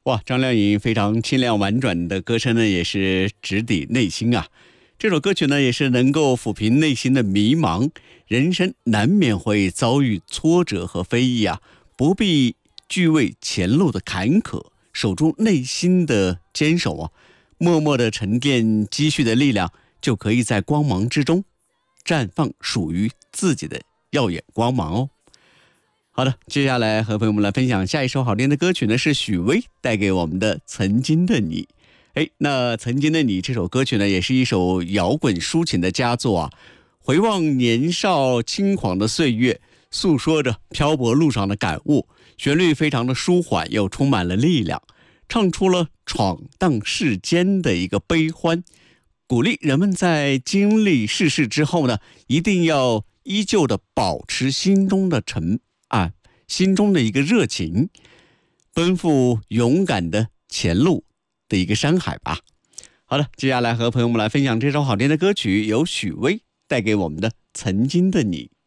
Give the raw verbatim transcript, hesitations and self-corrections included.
哇，张靓颖非常清亮婉转的歌声呢，也是直抵内心啊。这首歌曲呢，也是能够抚平内心的迷茫。人生难免会遭遇挫折和非议啊，不必惧畏前路的坎坷，守住内心的坚守啊，默默的沉淀积蓄的力量，就可以在光芒之中绽放属于自己的耀眼光芒哦。好的，接下来和朋友们来分享下一首好听的歌曲呢，是许巍带给我们的《曾经的你》。哎，那《曾经的你》这首歌曲呢，也是一首摇滚抒情的佳作啊。回望年少轻狂的岁月，诉说着漂泊路上的感悟，旋律非常的舒缓，又充满了力量，唱出了闯荡世间的一个悲欢，鼓励人们在经历世事之后呢，一定要依旧的保持心中的沉啊，心中的一个热情，奔赴勇敢的前路的一个山海吧。好的，接下来和朋友们来分享这首好听的歌曲，由许巍带给我们的《曾经的你》。